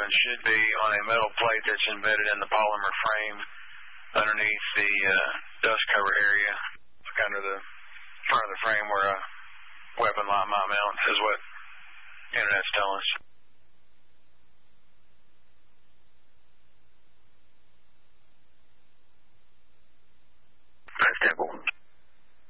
weapon should be on a metal plate that's embedded in the polymer frame underneath the dust cover area, like under the front of the frame where a weapon light might mount, is what Internet's telling us.